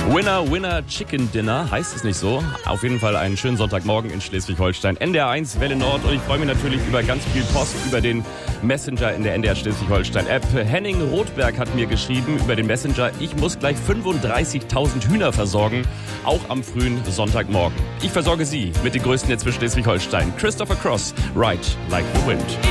Winner, Winner, Chicken Dinner, heißt es nicht so? Auf jeden Fall einen schönen Sonntagmorgen in Schleswig-Holstein. NDR 1, Welle Nord, und ich freue mich natürlich über ganz viel Post über den Messenger in der NDR Schleswig-Holstein-App. Henning Rothberg hat mir geschrieben über den Messenger: Ich muss gleich 35.000 Hühner versorgen, auch am frühen Sonntagmorgen. Ich versorge Sie mit den größten Netz für Schleswig-Holstein. Christopher Cross, Ride Like the Wind.